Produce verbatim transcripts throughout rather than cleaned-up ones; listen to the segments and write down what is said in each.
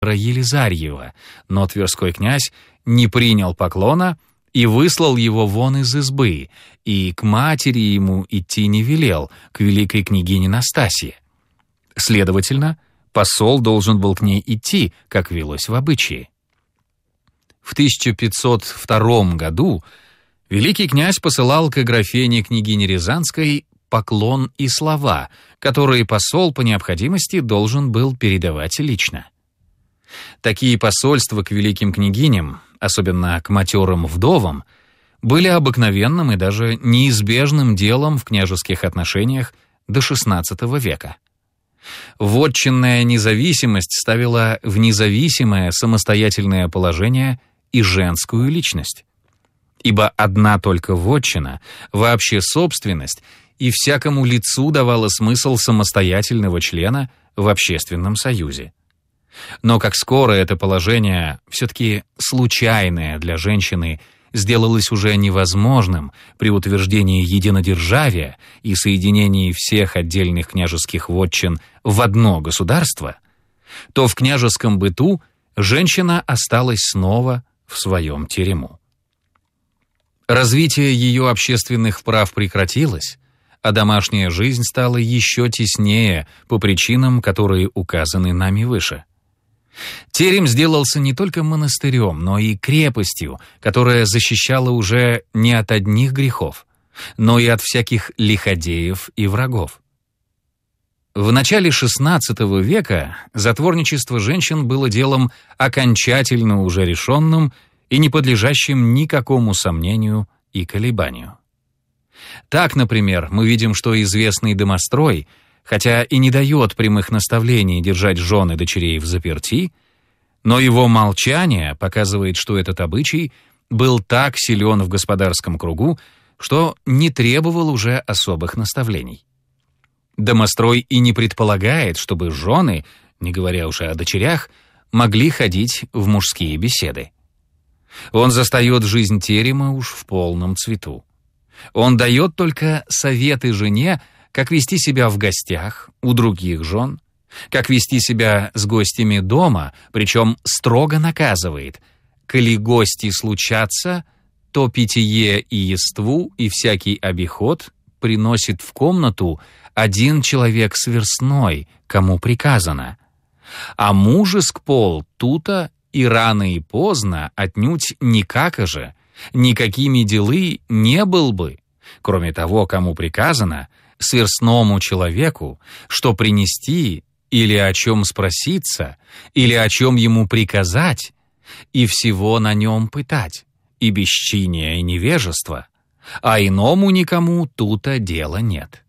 Елизарьева, но тверской князь не принял поклона и выслал его вон из избы, и к матери ему идти не велел, к великой княгине Настасье. Следовательно, посол должен был к ней идти, как велось в обычае. В тысяча пятьсот втором году великий князь посылал к Аграфене княгине Рязанской поклон и слова, которые посол по необходимости должен был передавать лично. Такие посольства к великим княгиням, особенно к матерым вдовам, были обыкновенным и даже неизбежным делом в княжеских отношениях до шестнадцатого века. Вотчинная независимость ставила в независимое самостоятельное положение и женскую личность. Ибо одна только вотчина, вообще собственность, и всякому лицу давала смысл самостоятельного члена в общественном союзе. Но как скоро это положение, все-таки случайное для женщины, сделалось уже невозможным при утверждении единодержавия и соединении всех отдельных княжеских вотчин в одно государство, то в княжеском быту женщина осталась снова в своем терему. Развитие ее общественных прав прекратилось, а домашняя жизнь стала еще теснее по причинам, которые указаны нами выше. Терем сделался не только монастырем, но и крепостью, которая защищала уже не от одних грехов, но и от всяких лиходеев и врагов. В начале шестнадцатого века затворничество женщин было делом окончательно уже решенным и не подлежащим никакому сомнению и колебанию. Так, например, мы видим, что известный домострой, хотя и не дает прямых наставлений держать жен и дочерей взаперти, но его молчание показывает, что этот обычай был так силен в господарском кругу, что не требовал уже особых наставлений. Домострой и не предполагает, чтобы жены, не говоря уж о дочерях, могли ходить в мужские беседы. Он застает жизнь терема уж в полном цвету. Он дает только советы жене, как вести себя в гостях у других жен, как вести себя с гостями дома, причем строго наказывает: коли гости случатся, то питье и яству и всякий обиход приносит в комнату один человек сверстной, кому приказано, а мужеск пол тута и рано и поздно отнюдь никако же, никакими делы не был бы, кроме того, кому приказано, сверстному человеку, что принести или о чем спроситься, или о чем ему приказать, и всего на нем пытать, и бесчиния и невежество, а иному никому тута дела нет.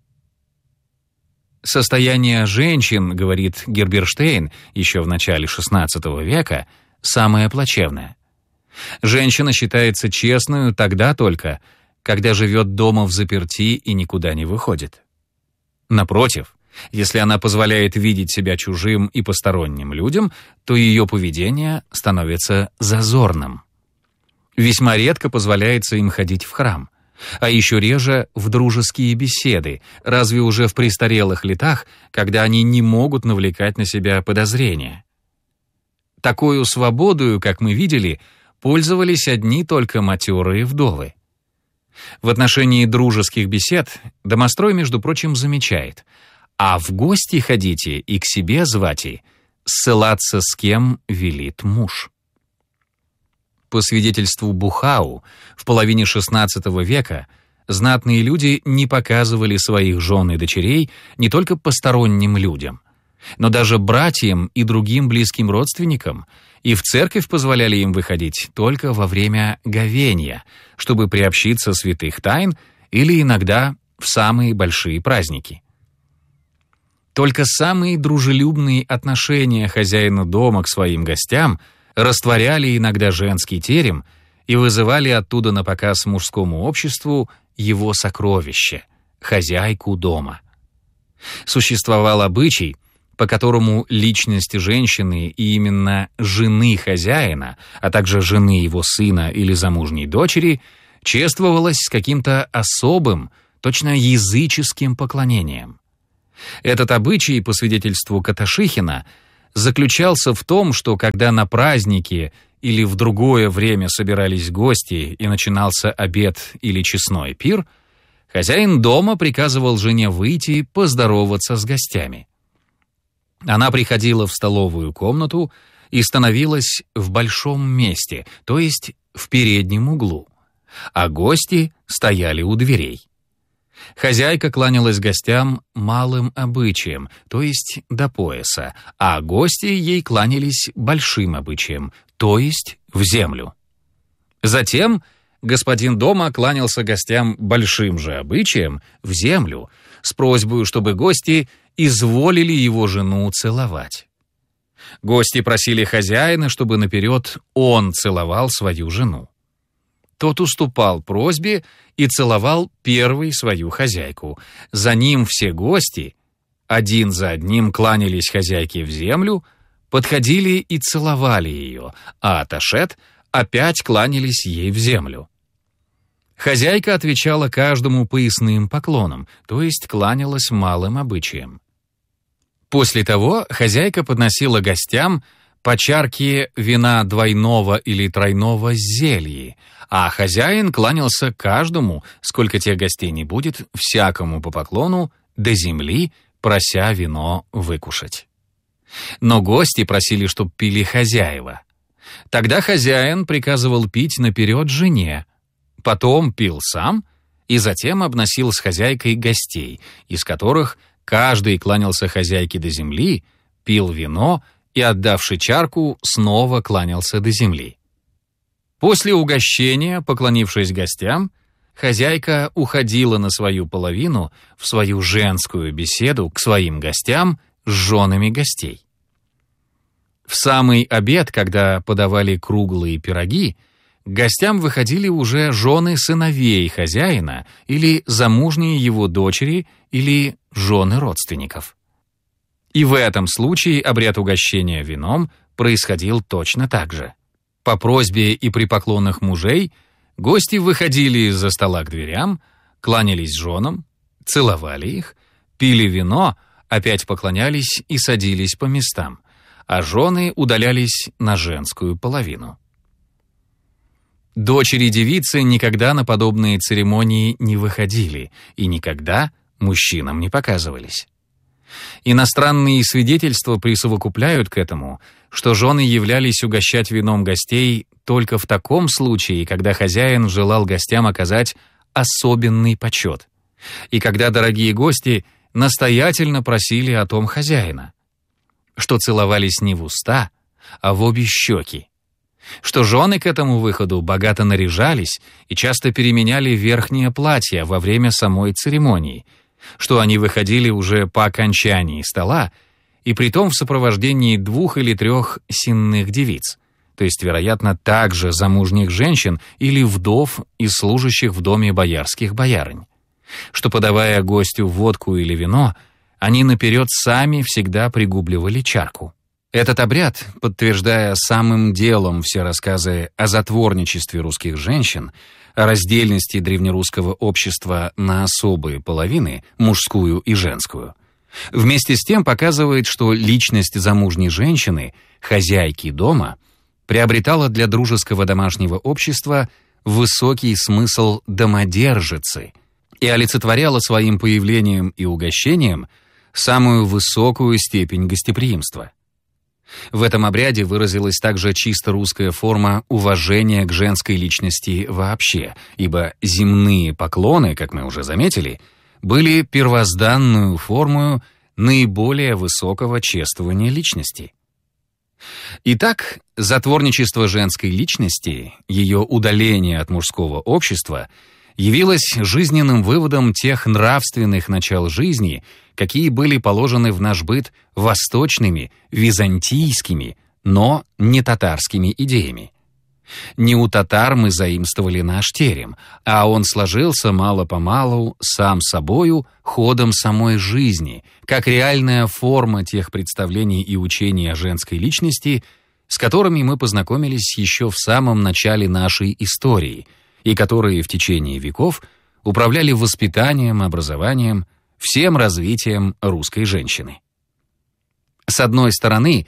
Состояние женщин, говорит Герберштейн еще в начале шестнадцатого века, самое плачевное. Женщина считается честную тогда только, когда живет дома взаперти и никуда не выходит. Напротив, если она позволяет видеть себя чужим и посторонним людям, то ее поведение становится зазорным. Весьма редко позволяется им ходить в храм, а еще реже в дружеские беседы, разве уже в престарелых летах, когда они не могут навлекать на себя подозрения. Такою свободою, как мы видели, пользовались одни только матерые вдовы. В отношении дружеских бесед домострой, между прочим, замечает: а в гости ходите и к себе звати, ссылаться с кем велит муж. По свидетельству Бухау, в половине шестнадцатого века знатные люди не показывали своих жен и дочерей не только посторонним людям, но даже братьям и другим близким родственникам, и в церковь позволяли им выходить только во время говенья, чтобы приобщиться святых тайн или иногда в самые большие праздники. Только самые дружелюбные отношения хозяина дома к своим гостям растворяли иногда женский терем и вызывали оттуда на показ мужскому обществу его сокровище — хозяйку дома. Существовал обычай, по которому личность женщины и именно жены хозяина, а также жены его сына или замужней дочери, чествовалась с каким-то особым, точно языческим поклонением. Этот обычай, по свидетельству Каташихина, заключался в том, что когда на празднике или в другое время собирались гости и начинался обед или честной пир, хозяин дома приказывал жене выйти поздороваться с гостями. Она приходила в столовую комнату и становилась в большом месте, то есть в переднем углу, а гости стояли у дверей. Хозяйка кланялась гостям малым обычаем, то есть до пояса, а гости ей кланялись большим обычаем, то есть в землю. Затем господин дома кланялся гостям большим же обычаем в землю с просьбой, чтобы гости изволили его жену целовать. Гости просили хозяина, чтобы наперед он целовал свою жену. Тот уступал просьбе и целовал первой свою хозяйку. За ним все гости, один за одним, кланялись хозяйке в землю, подходили и целовали ее, а аташет опять кланялись ей в землю. Хозяйка отвечала каждому поясным поклоном, то есть кланялась малым обычаем. После того хозяйка подносила гостям по чарке вина двойного или тройного зелья, а хозяин кланялся каждому, сколько тех гостей не будет, всякому по поклону, до земли, прося вино выкушать. Но гости просили, чтоб пили хозяева. Тогда хозяин приказывал пить наперед жене, потом пил сам и затем обносил с хозяйкой гостей, из которых каждый кланялся хозяйке до земли, пил вино и, отдавши чарку, снова кланялся до земли. После угощения, поклонившись гостям, хозяйка уходила на свою половину в свою женскую беседу к своим гостям с женами гостей. В самый обед, когда подавали круглые пироги, к гостям выходили уже жены сыновей хозяина или замужние его дочери или жены родственников. И в этом случае обряд угощения вином происходил точно так же. По просьбе и при поклонах мужей гости выходили из-за стола к дверям, кланялись женам, целовали их, пили вино, опять поклонялись и садились по местам, а жены удалялись на женскую половину. Дочери девицы никогда на подобные церемонии не выходили и никогда мужчинам не показывались. Иностранные свидетельства присовокупляют к этому, что жены являлись угощать вином гостей только в таком случае, когда хозяин желал гостям оказать особенный почет, и когда дорогие гости настоятельно просили о том хозяина, что целовались не в уста, а в обе щеки, что жены к этому выходу богато наряжались и часто переменяли верхнее платье во время самой церемонии, что они выходили уже по окончании стола, и притом в сопровождении двух или трех сенных девиц, то есть, вероятно, также замужних женщин или вдов из служащих в доме боярских боярынь, что, подавая гостю водку или вино, они наперед сами всегда пригубливали чарку. Этот обряд, подтверждая самым делом все рассказы о затворничестве русских женщин, о раздельности древнерусского общества на особые половины, мужскую и женскую, вместе с тем показывает, что личность замужней женщины, хозяйки дома, приобретала для дружеского домашнего общества высокий смысл домодержицы и олицетворяла своим появлением и угощением самую высокую степень гостеприимства. В этом обряде выразилась также чисто русская форма уважения к женской личности вообще, ибо земные поклоны, как мы уже заметили, были первозданную формою наиболее высокого чествования личности. Итак, затворничество женской личности, ее удаление от мужского общества, явилось жизненным выводом тех нравственных начал жизни, какие были положены в наш быт восточными, византийскими, но не татарскими идеями. Не у татар мы заимствовали наш терем, а он сложился мало-помалу сам собою ходом самой жизни, как реальная форма тех представлений и учений о женской личности, с которыми мы познакомились еще в самом начале нашей истории, и которые в течение веков управляли воспитанием, образованием, всем развитием русской женщины. С одной стороны,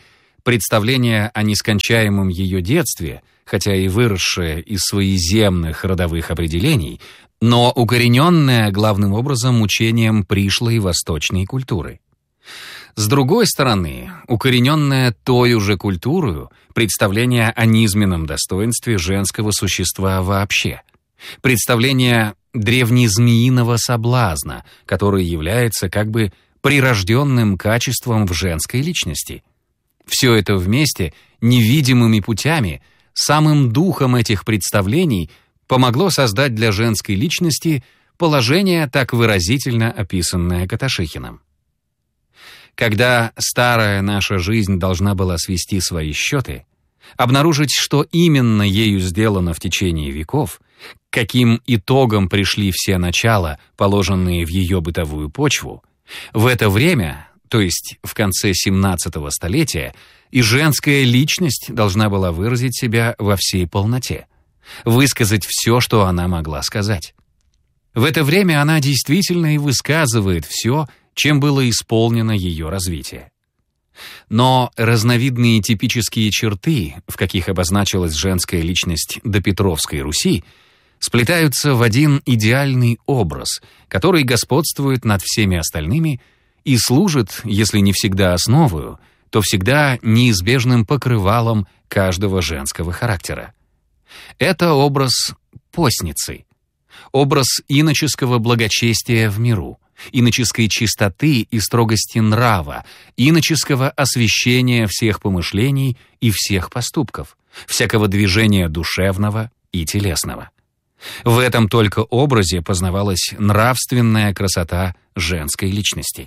Представление о нескончаемом ее детстве, хотя и выросшее из своеземных родовых определений, но укорененное главным образом учением пришлой восточной культуры. С другой стороны, укорененное той же культурою представление о низменном достоинстве женского существа вообще, представление древнезмеиного соблазна, который является как бы прирожденным качеством в женской личности. Все это вместе, невидимыми путями, самым духом этих представлений помогло создать для женской личности положение, так выразительно описанное Каташихиным. Когда старая наша жизнь должна была свести свои счеты, обнаружить, что именно ею сделано в течение веков, каким итогом пришли все начала, положенные в ее бытовую почву, в это время, то есть в конце семнадцатого столетия, и женская личность должна была выразить себя во всей полноте, высказать все, что она могла сказать. В это время она действительно и высказывает все, чем было исполнено ее развитие. Но разновидные типические черты, в каких обозначилась женская личность до Петровской Руси, сплетаются в один идеальный образ, который господствует над всеми остальными и служит, если не всегда основою, то всегда неизбежным покрывалом каждого женского характера. Это образ постницы, образ иноческого благочестия в миру, иноческой чистоты и строгости нрава, иноческого освящения всех помышлений и всех поступков, всякого движения душевного и телесного. В этом только образе познавалась нравственная красота женской личности.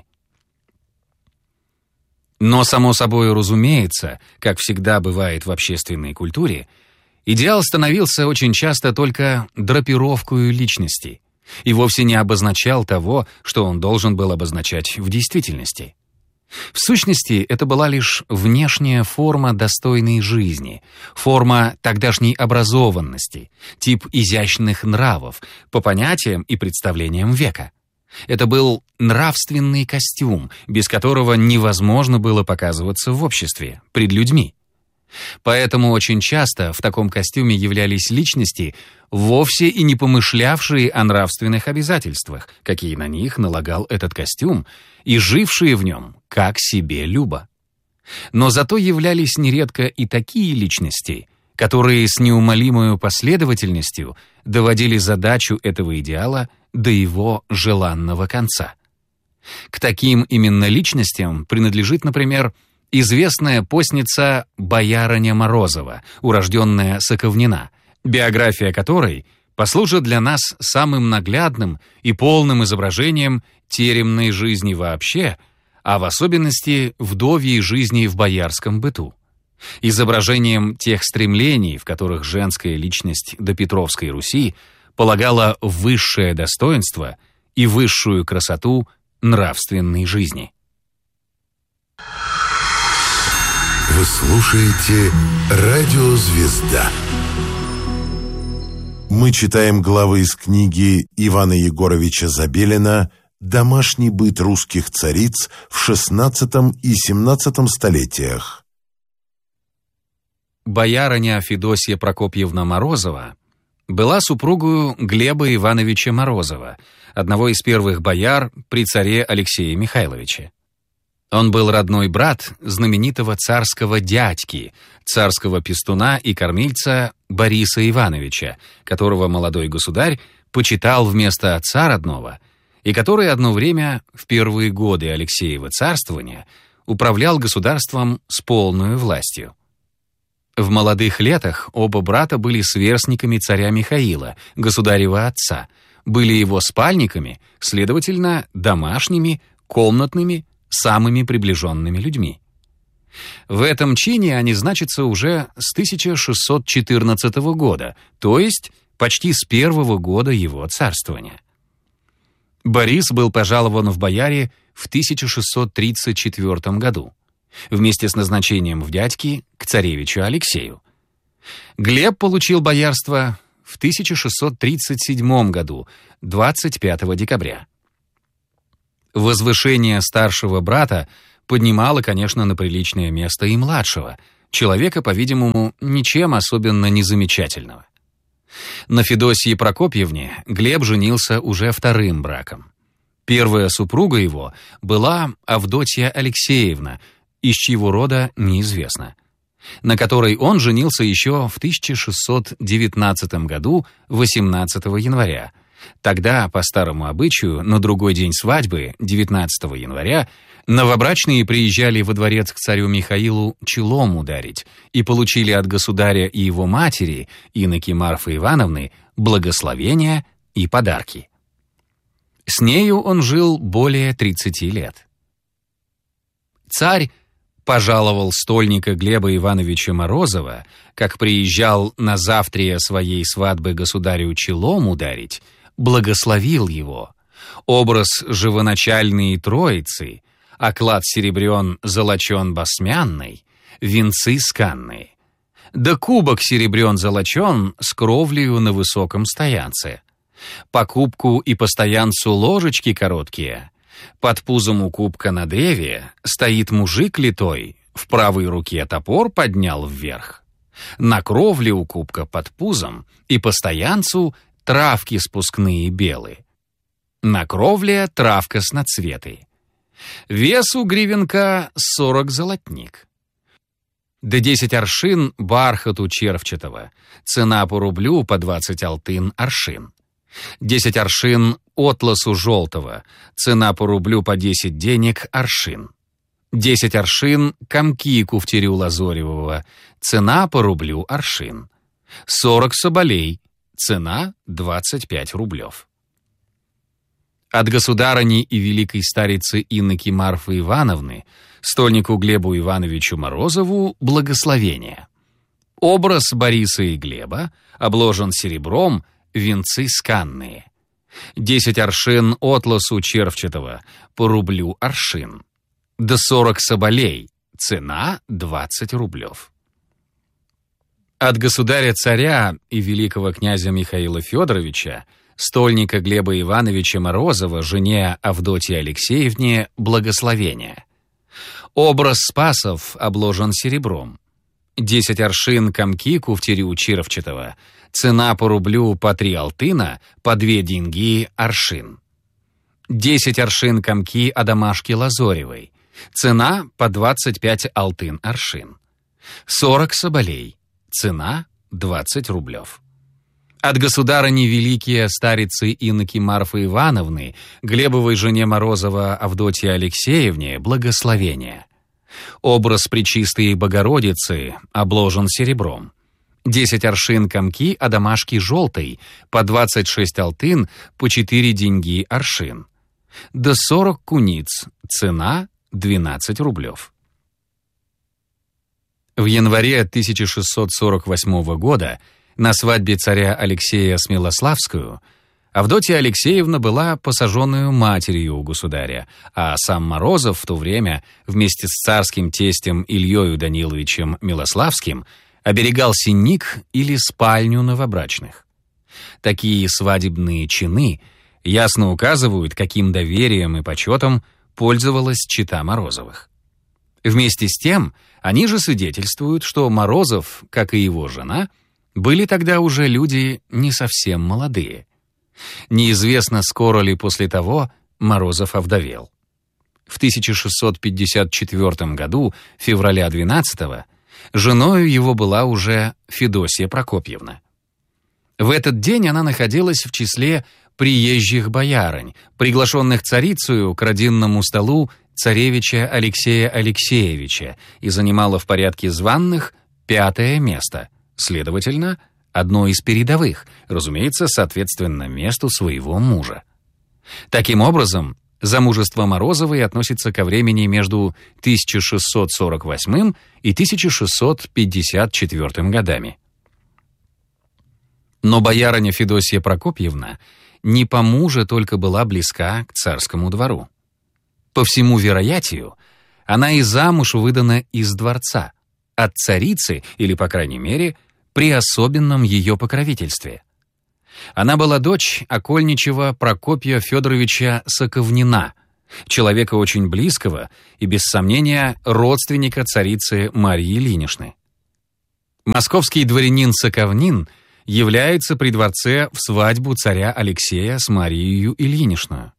Но, само собой разумеется, как всегда бывает в общественной культуре, идеал становился очень часто только драпировкою личности и вовсе не обозначал того, что он должен был обозначать в действительности. В сущности, это была лишь внешняя форма достойной жизни, форма тогдашней образованности, тип изящных нравов, по понятиям и представлениям века. Это был нравственный костюм, без которого невозможно было показываться в обществе, пред людьми. Поэтому очень часто в таком костюме являлись личности, вовсе и не помышлявшие о нравственных обязательствах, какие на них налагал этот костюм, и жившие в нем, как себе любо. Но зато являлись нередко и такие личности, которые с неумолимой последовательностью доводили задачу этого идеала до его желанного конца. К таким именно личностям принадлежит, например, известная постница Боярыня Морозова, урожденная Соковнина, биография которой послужит для нас самым наглядным и полным изображением теремной жизни вообще, а в особенности вдовьей жизни в боярском быту, изображением тех стремлений, в которых женская личность до Петровской Руси полагала высшее достоинство и высшую красоту нравственной жизни. Вы слушаете «Радио Звезда». Мы читаем главы из книги Ивана Егоровича Забелина «Домашний быт русских цариц в шестнадцатом и семнадцатом столетиях». Боярыня Федосья Прокопьевна Морозова была супругою Глеба Ивановича Морозова, одного из первых бояр при царе Алексее Михайловиче. Он был родной брат знаменитого царского дядьки, царского пестуна и кормильца Бориса Ивановича, которого молодой государь почитал вместо отца родного, и который одно время, в первые годы Алексеева царствования, управлял государством с полной властью. В молодых летах оба брата были сверстниками царя Михаила, государева отца, были его спальниками, следовательно, домашними, комнатными, самыми приближенными людьми. В этом чине они значатся уже с тысяча шестьсот четырнадцатого года, то есть почти с первого года его царствования. Борис был пожалован в бояре в тысяча шестьсот тридцать четвёртом году, вместе с назначением в дядьки к царевичу Алексею. Глеб получил боярство в тысяча шестьсот тридцать седьмом году, двадцать пятого декабря. Возвышение старшего брата поднимало, конечно, на приличное место и младшего, человека, по-видимому, ничем особенно не замечательного. На Федосье Прокопьевне Глеб женился уже вторым браком. Первая супруга его была Авдотья Алексеевна, из чьего рода неизвестно, на которой он женился еще в тысяча шестьсот девятнадцатом году, восемнадцатого января. Тогда, по старому обычаю, на другой день свадьбы, девятнадцатого января, новобрачные приезжали во дворец к царю Михаилу челом ударить и получили от государя и его матери, иноки Марфы Ивановны, благословения и подарки. С нею он жил более тридцати лет. Царь пожаловал стольника Глеба Ивановича Морозова, как приезжал на завтрие своей свадьбы государю челом ударить, благословил его. Образ живоначальной Троицы, оклад серебрен золочен басмянный, венцы сканные. Да кубок серебрен золочен с кровлею на высоком стоянце. По кубку и постоянцу ложечки короткие. Под пузом у кубка на древе стоит мужик литой, в правой руке топор поднял вверх. На кровле у кубка под пузом и постоянцу травки спускные белые. На кровле травка с нацветой. Вес у гривенка сорок золотник. Да десять аршин бархату червчатого, цена по рублю по двадцать алтын аршин. Десять аршин отласу желтого, цена по рублю по десять денег аршин. Десять аршин комки куфтерю лазоревого, цена по рублю аршин. Сорок соболей, цена двадцать пять рублев. От государыни и великой старицы иноки Марфы Ивановны стольнику Глебу Ивановичу Морозову благословение. Образ Бориса и Глеба обложен серебром, венцы сканные. Десять аршин отласу червчатого, по рублю аршин. Да сорок соболей, цена двадцать рублев. От государя-царя и великого князя Михаила Федоровича, стольника Глеба Ивановича Морозова, жене Авдотье Алексеевне, благословение. Образ Спасов обложен серебром. Десять аршин комки куфтерю червчатого, цена по рублю по три алтына, по две деньги аршин. Десять аршин комки адамашки лазоревой, цена по двадцать пять алтын аршин. Сорок соболей, цена двадцать рублев. От государыни великие старицы иноки Марфы Ивановны, Глебовой жене Морозова Авдотье Алексеевне, благословение. Образ Пречистой Богородицы обложен серебром. Десять аршин комки адамашки желтой, по двадцать шесть алтын, по четыре деньги аршин. Да сорок куниц, цена двенадцать рублев. В январе тысяча шестьсот сорок восьмого года на свадьбе царя Алексея с Милославскую Авдотья Алексеевна была посаженную матерью у государя, а сам Морозов в то время вместе с царским тестем Ильёю Даниловичем Милославским оберегал сенник или спальню новобрачных. Такие свадебные чины ясно указывают, каким доверием и почетом пользовалась чета Морозовых. Вместе с тем, они же свидетельствуют, что Морозов, как и его жена, были тогда уже люди не совсем молодые. Неизвестно, скоро ли после того Морозов овдовел. В тысяча шестьсот пятьдесят четвёртом году, февраля двенадцатого, женою его была уже Федосья Прокопьевна. В этот день она находилась в числе приезжих боярынь, приглашенных царицею к родинному столу царевича Алексея Алексеевича, и занимала в порядке званных пятое место, следовательно, одно из передовых, разумеется, соответственно месту своего мужа. Таким образом, замужество Морозовой относится ко времени между тысяча шестьсот сорок восьмым и тысяча шестьсот пятьдесят четвёртым годами. Но боярыня Федосья Прокопьевна не по мужу только была близка к царскому двору. По всему вероятию, она и замуж выдана из дворца, от царицы, или, по крайней мере, при особенном ее покровительстве. Она была дочь окольничего Прокопия Федоровича Соковнина, человека очень близкого и, без сомнения, родственника царицы Марии Ильиничны. Московский дворянин Соковнин является при дворце в свадьбу царя Алексея с Марией Ильиничной.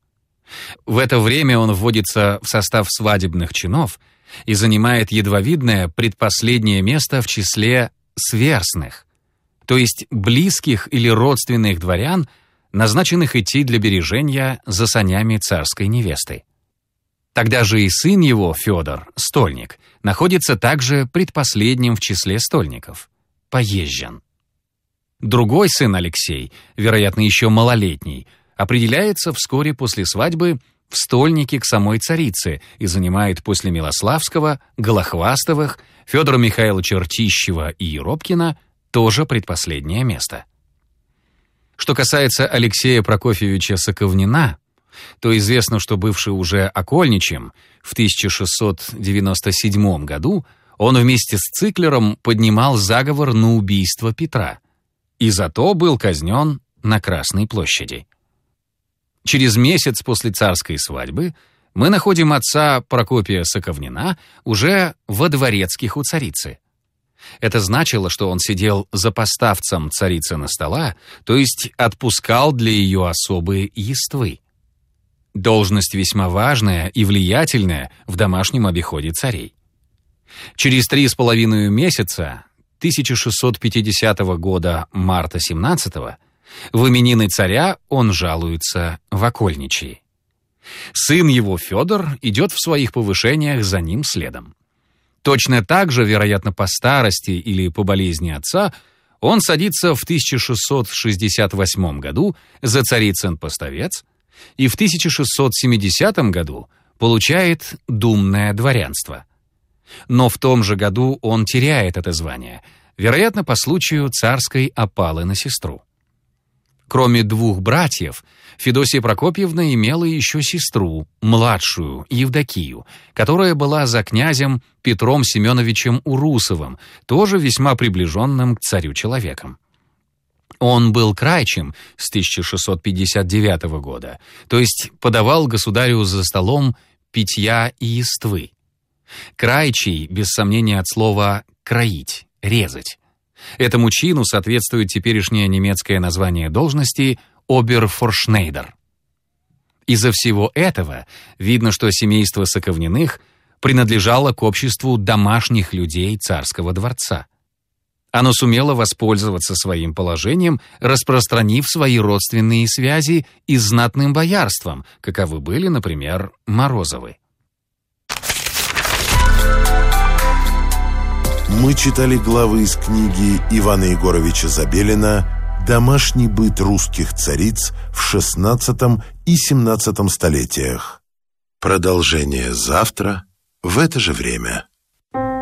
В это время он вводится в состав свадебных чинов и занимает едва-видное предпоследнее место в числе сверстных, то есть близких или родственных дворян, назначенных идти для бережения за санями царской невесты. Тогда же и сын его, Федор, стольник, находится также предпоследним в числе стольников, поезжан. Другой сын Алексей, вероятно, еще малолетний, определяется вскоре после свадьбы в стольники к самой царице и занимает после Милославского, Голохвастовых, Федора Михайловича Ртищева и Еропкина тоже предпоследнее место. Что касается Алексея Прокофьевича Соковнина, то известно, что бывший уже окольничем, в тысяча шестьсот девяносто седьмом году он вместе с Циклером поднимал заговор на убийство Петра и зато был казнен на Красной площади. Через месяц после царской свадьбы мы находим отца Прокопия Соковнина уже во дворецких у царицы. Это значило, что он сидел за поставцем царицы на стола, то есть отпускал для ее особые яствы. Должность весьма важная и влиятельная в домашнем обиходе царей. Через три с половиной месяца тысяча шестьсот пятидесятого года марта семнадцатого в именины царя он жалуется в окольничьи. Сын его, Федор, идет в своих повышениях за ним следом. Точно так же, вероятно, по старости или по болезни отца, он садится в тысяча шестьсот шестьдесят восьмом году за царицын поставец и в тысяча шестьсот семидесятом году получает думное дворянство. Но в том же году он теряет это звание, вероятно, по случаю царской опалы на сестру. Кроме двух братьев, Федосия Прокопьевна имела еще сестру, младшую, Евдокию, которая была за князем Петром Семеновичем Урусовым, тоже весьма приближенным к царю человеком. Он был крайчим с тысяча шестьсот пятьдесят девятого года, то есть подавал государю за столом питья и яствы. Крайчий, без сомнения от слова «кроить», «резать». Этому чину соответствует теперешнее немецкое название должности оберфоршнейдер. Из-за всего этого видно, что семейство Соковниных принадлежало к обществу домашних людей царского дворца. Оно сумело воспользоваться своим положением, распространив свои родственные связи и знатным боярством, каковы были, например, Морозовы. Мы читали главы из книги Ивана Егоровича Забелина «Домашний быт русских цариц в шестнадцатом и семнадцатом столетиях». Продолжение завтра в это же время.